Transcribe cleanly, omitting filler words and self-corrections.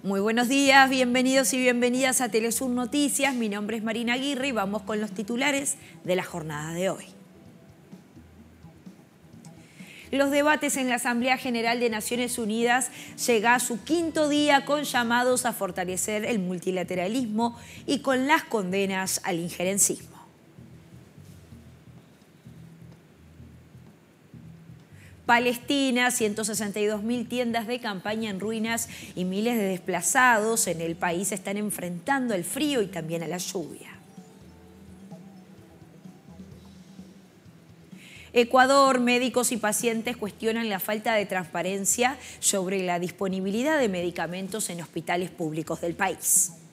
Muy buenos días, bienvenidos y bienvenidas a Telesur Noticias. Mi nombre es Marina Aguirre y vamos con los titulares de la jornada de hoy. Los debates en la Asamblea General de Naciones Unidas llega a su quinto día con llamados a fortalecer el multilateralismo y con las condenas al injerencismo. Palestina, 162.000 tiendas de campaña en ruinas y miles de desplazados en el país están enfrentando al frío y también a la lluvia. Ecuador, médicos y pacientes cuestionan la falta de transparencia sobre la disponibilidad de medicamentos en hospitales públicos del país.